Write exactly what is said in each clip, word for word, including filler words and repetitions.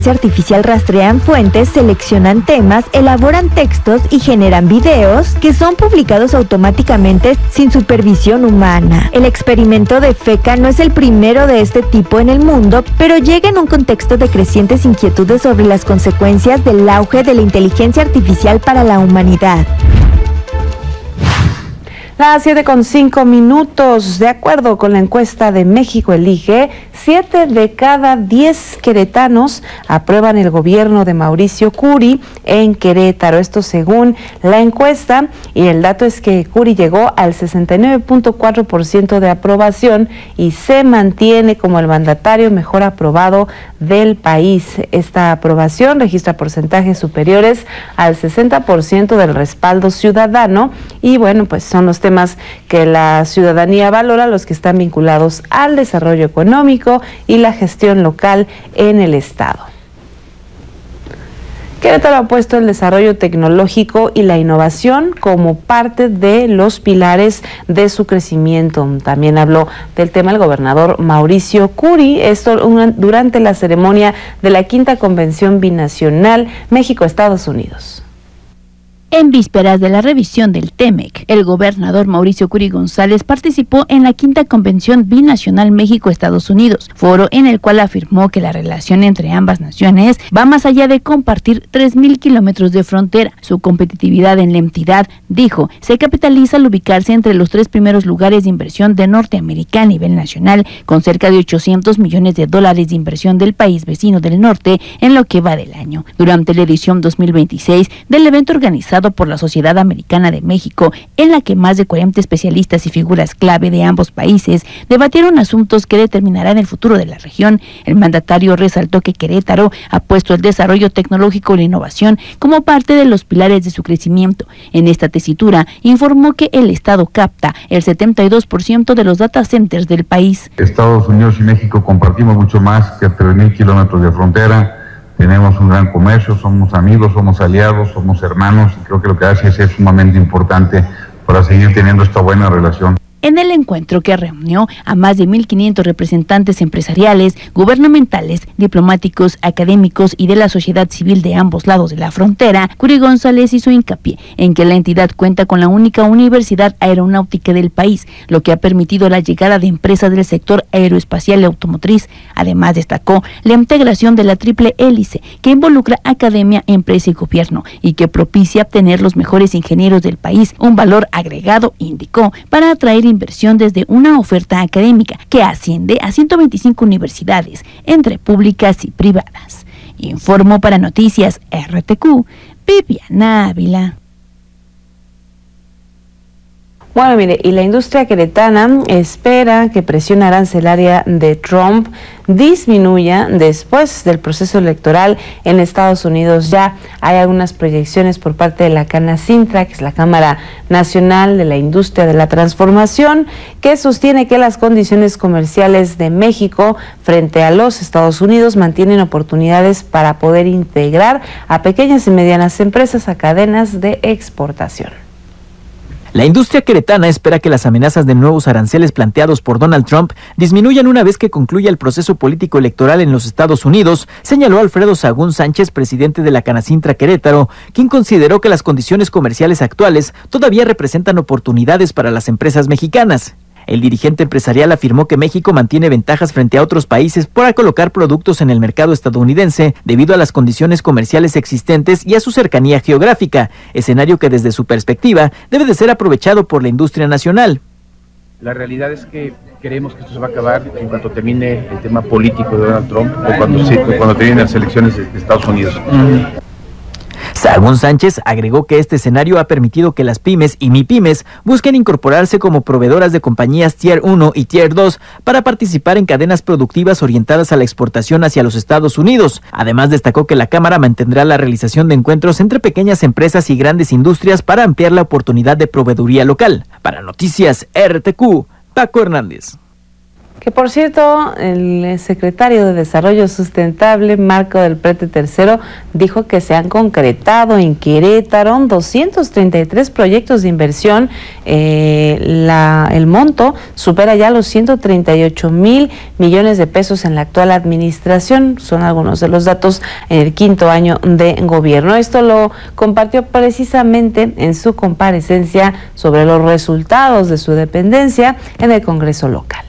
artificial rastrean fuentes, seleccionan temas, elaboran textos y generan videos que son publicados automáticamente sin supervisión humana. El experimento de FECA no es el primero de este tipo en el mundo, pero llega en un contexto de crecientes inquietudes sobre las consecuencias del auge de la inteligencia artificial para la humanidad. Las siete con cinco minutos, de acuerdo con la encuesta de México Elige, siete de cada diez queretanos aprueban el gobierno de Mauricio Curi en Querétaro. Esto según la encuesta, y el dato es que Curi llegó al sesenta y nueve punto cuatro por ciento de aprobación y se mantiene como el mandatario mejor aprobado del país. Esta aprobación registra porcentajes superiores al sesenta por ciento del respaldo ciudadano y bueno, pues son los temas que la ciudadanía valora, los que están vinculados al desarrollo económico y la gestión local en el estado. Querétaro ha puesto el desarrollo tecnológico y la innovación como parte de los pilares de su crecimiento. También habló del tema el gobernador Mauricio Curi, esto una, durante la ceremonia de la quinta convención binacional México-Estados Unidos. En vísperas de la revisión del TEMEC, el gobernador Mauricio Curi González participó en la quinta convención binacional México-Estados Unidos, foro en el cual afirmó que la relación entre ambas naciones va más allá de compartir tres mil kilómetros de frontera. Su competitividad en la entidad, dijo, se capitaliza al ubicarse entre los tres primeros lugares de inversión de Norteamérica a nivel nacional, con cerca de ochocientos millones de dólares de inversión del país vecino del norte en lo que va del año. Durante la edición dos mil veintiséis del evento organizado por la Sociedad Americana de México, en la que más de cuarenta especialistas y figuras clave de ambos países debatieron asuntos que determinarán el futuro de la región, el mandatario resaltó que Querétaro ha puesto el desarrollo tecnológico y la innovación como parte de los pilares de su crecimiento. En esta tesitura, informó que el Estado capta el setenta y dos por ciento de los data centers del país. Estados Unidos y México compartimos mucho más que tres mil kilómetros de frontera. Tenemos un gran comercio, somos amigos, somos aliados, somos hermanos y creo que lo que hace es, es sumamente importante para seguir teniendo esta buena relación. En el encuentro, que reunió a más de mil quinientos representantes empresariales, gubernamentales, diplomáticos, académicos y de la sociedad civil de ambos lados de la frontera, Curi González hizo hincapié en que la entidad cuenta con la única universidad aeronáutica del país, lo que ha permitido la llegada de empresas del sector aeroespacial y automotriz. Además, destacó la integración de la triple hélice, que involucra academia, empresa y gobierno, y que propicia obtener los mejores ingenieros del país, un valor agregado, indicó, para atraer inversión desde una oferta académica que asciende a ciento veinticinco universidades, entre públicas y privadas. Informó para Noticias R T Q, Viviana Ávila. Bueno, mire, y la industria queretana espera que presión arancelaria de Trump disminuya después del proceso electoral en Estados Unidos. Ya hay algunas proyecciones por parte de la Canacintra, que es la Cámara Nacional de la Industria de la Transformación, que sostiene que las condiciones comerciales de México frente a los Estados Unidos mantienen oportunidades para poder integrar a pequeñas y medianas empresas a cadenas de exportación. La industria queretana espera que las amenazas de nuevos aranceles planteados por Donald Trump disminuyan una vez que concluya el proceso político electoral en los Estados Unidos, señaló Alfredo Sagún Sánchez, presidente de la Canacintra Querétaro, quien consideró que las condiciones comerciales actuales todavía representan oportunidades para las empresas mexicanas. El dirigente empresarial afirmó que México mantiene ventajas frente a otros países para colocar productos en el mercado estadounidense debido a las condiciones comerciales existentes y a su cercanía geográfica, escenario que desde su perspectiva debe de ser aprovechado por la industria nacional. La realidad es que creemos que esto se va a acabar en cuanto termine el tema político de Donald Trump o cuando, se, cuando terminen las elecciones de Estados Unidos. Mm. Sagún Sánchez agregó que este escenario ha permitido que las pymes y MIPYMES busquen incorporarse como proveedoras de compañías Tier uno y Tier dos para participar en cadenas productivas orientadas a la exportación hacia los Estados Unidos. Además, destacó que la Cámara mantendrá la realización de encuentros entre pequeñas empresas y grandes industrias para ampliar la oportunidad de proveeduría local. Para Noticias R T Q, Paco Hernández. Que por cierto, el secretario de Desarrollo Sustentable, Marco del Prete tercero, dijo que se han concretado en Querétaro doscientos treinta y tres proyectos de inversión. Eh, la, el monto supera ya los ciento treinta y ocho mil millones de pesos en la actual administración. Son algunos de los datos en el quinto año de gobierno. Esto lo compartió precisamente en su comparecencia sobre los resultados de su dependencia en el Congreso local.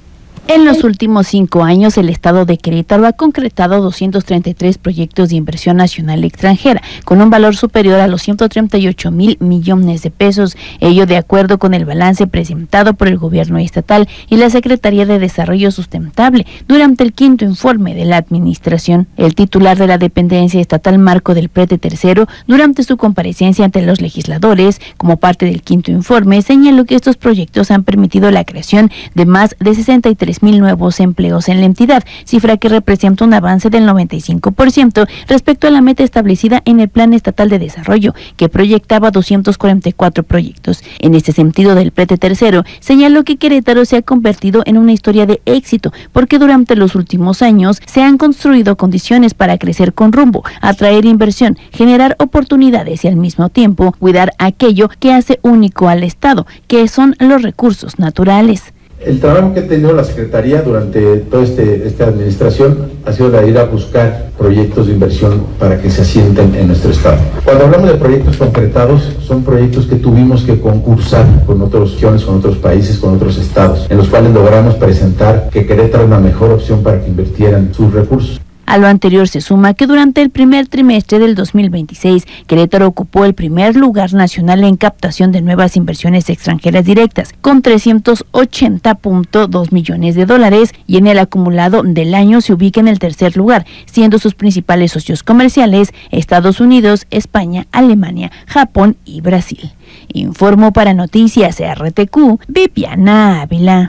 En los últimos cinco años, el Estado de Querétaro ha concretado doscientos treinta y tres proyectos de inversión nacional y extranjera, con un valor superior a los ciento treinta y ocho mil millones de pesos, ello de acuerdo con el balance presentado por el Gobierno estatal y la Secretaría de Desarrollo Sustentable durante el quinto informe de la Administración. El titular de la dependencia estatal, Marco del Prete tercero, durante su comparecencia ante los legisladores, como parte del quinto informe, señaló que estos proyectos han permitido la creación de más de sesenta y tres mil nuevos empleos en la entidad, cifra que representa un avance del noventa y cinco por ciento respecto a la meta establecida en el Plan Estatal de Desarrollo, que proyectaba doscientos cuarenta y cuatro proyectos. En este sentido, del Prete tercero señaló que Querétaro se ha convertido en una historia de éxito, porque durante los últimos años se han construido condiciones para crecer con rumbo, atraer inversión, generar oportunidades y al mismo tiempo cuidar aquello que hace único al Estado, que son los recursos naturales. El trabajo que ha tenido la Secretaría durante toda este, esta administración ha sido la de ir a buscar proyectos de inversión para que se asienten en nuestro estado. Cuando hablamos de proyectos concretados, son proyectos que tuvimos que concursar con otras regiones, con otros países, con otros estados, en los cuales logramos presentar que Querétaro es la mejor opción para que invirtieran sus recursos. A lo anterior se suma que durante el primer trimestre del dos mil veintiséis, Querétaro ocupó el primer lugar nacional en captación de nuevas inversiones extranjeras directas, con trescientos ochenta punto dos millones de dólares, y en el acumulado del año se ubica en el tercer lugar, siendo sus principales socios comerciales Estados Unidos, España, Alemania, Japón y Brasil. Informó para Noticias R T Q, Viviana Ávila.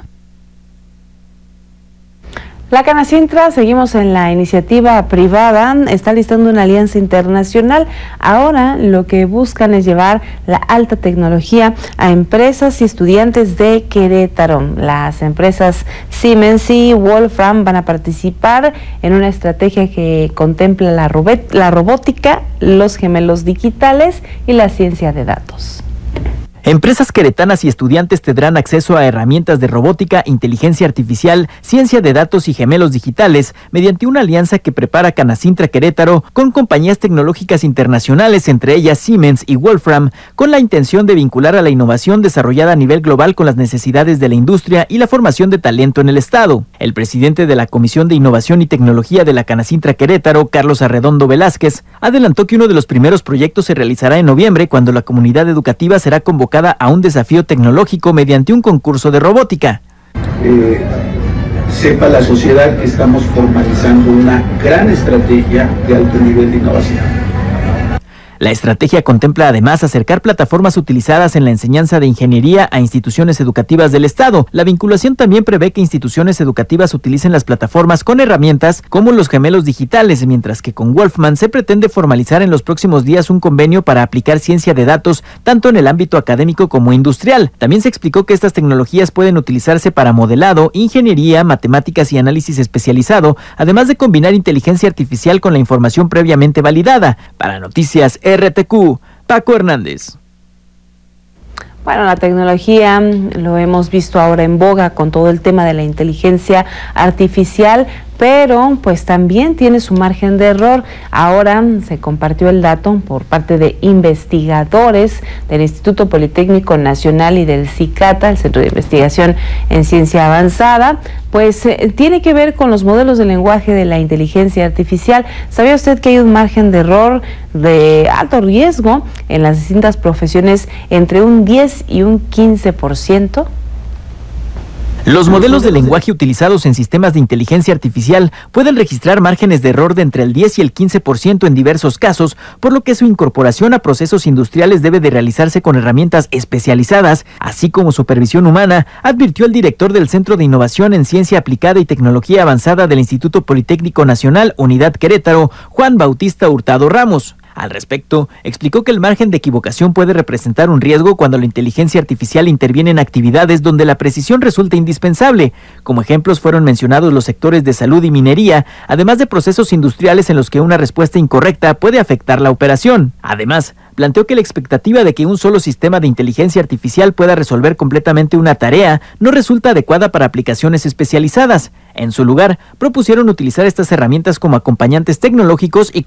La Canacintra, seguimos en la iniciativa privada, está listando una alianza internacional. Ahora lo que buscan es llevar la alta tecnología a empresas y estudiantes de Querétaro. Las empresas Siemens y Wolfram van a participar en una estrategia que contempla la, robot- la robótica, los gemelos digitales y la ciencia de datos. Empresas queretanas y estudiantes tendrán acceso a herramientas de robótica, inteligencia artificial, ciencia de datos y gemelos digitales mediante una alianza que prepara Canacintra Querétaro con compañías tecnológicas internacionales, entre ellas Siemens y Wolfram, con la intención de vincular a la innovación desarrollada a nivel global con las necesidades de la industria y la formación de talento en el estado. El presidente de la Comisión de Innovación y Tecnología de la Canacintra Querétaro, Carlos Arredondo Velázquez, adelantó que uno de los primeros proyectos se realizará en noviembre, cuando la comunidad educativa será convocada a un desafío tecnológico mediante un concurso de robótica. Eh, sepa la sociedad que estamos formalizando una gran estrategia de alto nivel de innovación. La estrategia contempla además acercar plataformas utilizadas en la enseñanza de ingeniería a instituciones educativas del Estado. La vinculación también prevé que instituciones educativas utilicen las plataformas con herramientas como los gemelos digitales, mientras que con Wolfram se pretende formalizar en los próximos días un convenio para aplicar ciencia de datos tanto en el ámbito académico como industrial. También se explicó que estas tecnologías pueden utilizarse para modelado, ingeniería, matemáticas y análisis especializado, además de combinar inteligencia artificial con la información previamente validada. Para Noticias R T Q, Paco Hernández. Bueno, la tecnología lo hemos visto ahora en boga con todo el tema de la inteligencia artificial, pero pues también tiene su margen de error. Ahora se compartió el dato por parte de investigadores del Instituto Politécnico Nacional y del CICATA, el Centro de Investigación en Ciencia Avanzada, pues eh, tiene que ver con los modelos de lenguaje de la inteligencia artificial. ¿Sabía usted que hay un margen de error de alto riesgo en las distintas profesiones entre un diez y un quince por ciento? Los modelos de lenguaje utilizados en sistemas de inteligencia artificial pueden registrar márgenes de error de entre el diez y el quince por ciento en diversos casos, por lo que su incorporación a procesos industriales debe de realizarse con herramientas especializadas, así como supervisión humana, advirtió el director del Centro de Innovación en Ciencia Aplicada y Tecnología Avanzada del Instituto Politécnico Nacional, Unidad Querétaro, Juan Bautista Hurtado Ramos. Al respecto, explicó que el margen de equivocación puede representar un riesgo cuando la inteligencia artificial interviene en actividades donde la precisión resulta indispensable. Como ejemplos fueron mencionados los sectores de salud y minería, además de procesos industriales en los que una respuesta incorrecta puede afectar la operación. Además, planteó que la expectativa de que un solo sistema de inteligencia artificial pueda resolver completamente una tarea no resulta adecuada para aplicaciones especializadas. En su lugar, propusieron utilizar estas herramientas como acompañantes tecnológicos y